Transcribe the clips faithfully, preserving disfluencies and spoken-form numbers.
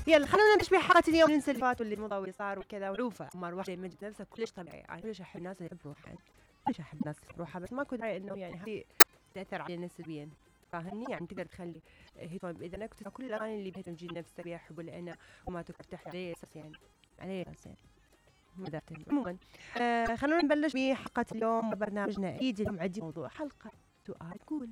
يلا خلونا نشبه حلقة اليوم، ننسى اللي فات واللي مضى واللي صار وكذا ونوفى مر واحدة من نفسك كلش طبيعي. أنا كلش أحب الناس اللي تحب روحها، كلش أحب الناس اللي تحب روحها، بس ما كنت داعي إنه يعني هذه تأثر علينا سلبيا، فاهمني؟ يعني تقدر تخلي هي طيب إذا أنا كنت كل الأغاني اللي بها تمجيد نفسك بها حب لأنا وما ترتاح عليه أساس يعني عليه أساس يعني ماذا عموما. آه خلونا نبلش بحلقة اليوم برنامجنا. أكيد اليوم عندي موضوع حلقة سؤال يقول: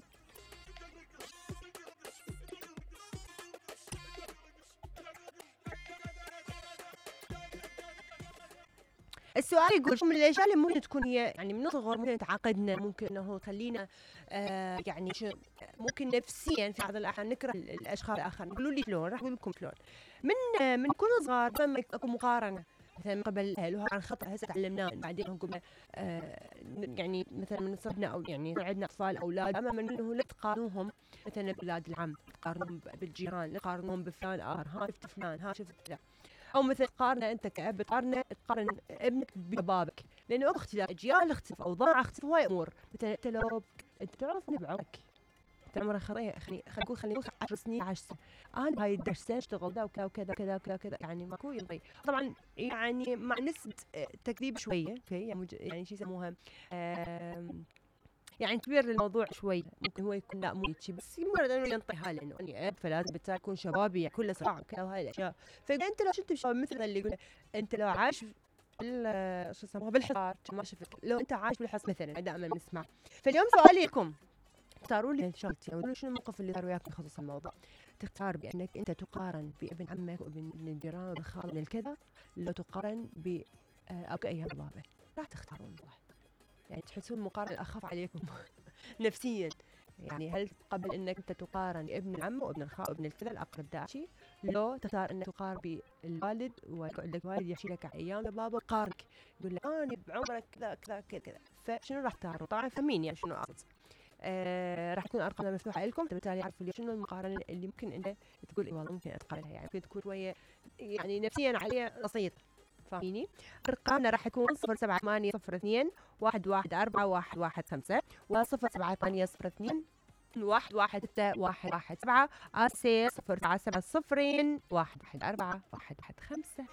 السؤال يقول شو من الاشياء اللي ممكن تكون هي يعني من الصغر ممكن تعقدنا، ممكن انه تخلينا آه يعني شو ممكن نفسيا في بعض الاحيان نكره الاشخاص الاخرين. قولوا لي شلون، راح اقول لكم شلون. من آه من كنا صغار لما اكو مقارنه مثلا من قبل الاهل وهذا عن خطا هسه تعلمناه بعدين قمنا آه يعني مثلا من صرنا او يعني عندنا اطفال اولاد اما من انه لا تقارنوهم مثلا باولاد العم، تقارنوهم بالجيران، تقارنوهم بفلان اخر، ها شفت فلان، ها شفت لا. او مثل تقارنه انت كأب تقارنه تقارن ابنك ببابك، لانه اكو اختلاف اجيال، اختلاف اوضاع، اختلاف هواي امور. مثلا انت لو انت تعرف بعمرك انت عمرك خلينا خلينا نقول خلينا نقول عشر سنين عشر سنين انا بهاي الدرس اشتغل ذا وكذا وكذا وكذا وكذا وكذا يعني ماكو ينطي طبعا يعني مع نسبه تكذيب شويه اوكي يعني, يعني شو يسموها يعني كبير للموضوع شوي، ممكن هو يكون لا مو شيء بس مجرد انه ينطيها لانه اني اب فلازم بالتالي يكون شبابي يعني كله صراع وكذا وهاي الاشياء. فاذا انت لو شفت شباب مثل اللي يقول انت لو عايش بال شو يسموها بالحصار ما شفت لو انت عايش بالحصار مثلا دائما بنسمع. فاليوم سؤالي لكم اختاروا لي شغلتين وقولوا شنو الموقف اللي صار وياك بخصوص الموضوع. تختار بانك انت تقارن بابن عمك وابن الجيران وابن خال وابن الكذا، لو تقارن ب ابوك ايام بابا، راح تختارون واحد يعني تحسون المقارنة الأخف عليكم نفسيا. يعني هل قبل انك انت تقارن ابن العم وابن الخال وابن الكذا الاقرب داشي، لو تختار انك تقارن بالوالد ويكون عندك والد يحكي لك عن ايام بابا قارنك يقول لك انا بعمرك كذا كذا كذا كذا، فشنو راح تختارون؟ طبعا فهمين يعني شنو اقصد. آه راح تكون ارقامنا مفتوحه لكم بالتالي عارفوا شنو المقارنه اللي ممكن انت تقول اي والله ممكن اتقارنها، يعني ممكن تكون شويه يعني نفسيا عليها بسيط فاهميني. ارقامنا راح يكون صفر سبعة ثمانية صفر اثنين واحد واحد أربعة واحد واحد خمسة وصفر سبعة ثمانية صفر اثنين واحد واحد ستة واحد واحد سبعة آسي صفر تسعة سبعة صفرين واحد واحد أربعة واحد واحد خمسة.